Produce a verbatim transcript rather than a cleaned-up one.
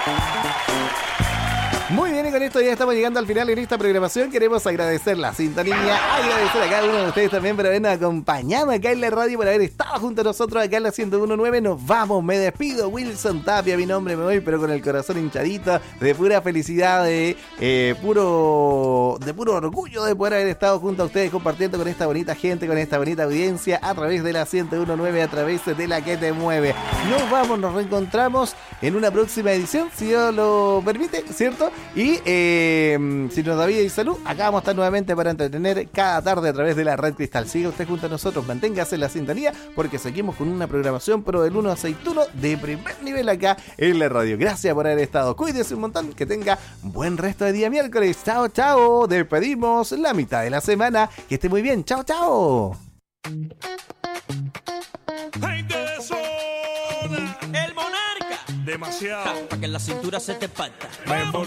Muy bien, y con esto ya estamos llegando al final en esta programación. Queremos agradecer la sintonía, agradecer a cada uno de ustedes también por habernos acompañado acá en la radio, por haber estado junto a nosotros acá en la ciento uno punto nueve. Nos vamos, me despido, Wilson Tapia, mi nombre, me voy, pero con el corazón hinchadito, de pura felicidad, de eh, puro de puro orgullo de poder haber estado junto a ustedes compartiendo con esta bonita gente, con esta bonita audiencia a través de la ciento uno punto nueve, a través de la que te mueve. Nos vamos, nos reencontramos en una próxima edición, si Dios lo permite, ¿cierto? Y eh, si nos da vida y salud, acá vamos a estar nuevamente para entretener cada tarde a través de la Red Cristal. Siga usted junto a nosotros, manténgase en la sintonía, porque seguimos con una programación pro del uno aceituno de primer nivel acá en la radio. Gracias por haber estado, cuídese un montón, que tenga buen resto de día miércoles. Chao, chao, despedimos la mitad de la semana, que esté muy bien, chao, chao. Gente de zona, El monarca. demasiado. Para que la cintura se te parta. Me